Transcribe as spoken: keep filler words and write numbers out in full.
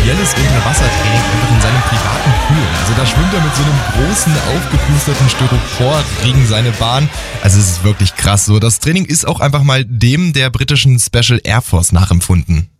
spezielles Unterwassertraining einfach in seinem privaten Pool. Also da schwimmt er mit so einem großen, aufgepusterten Styroporring seine Bahn. Also es ist wirklich krass so. Das Training ist auch einfach mal dem der britischen Special Air Force nachempfunden.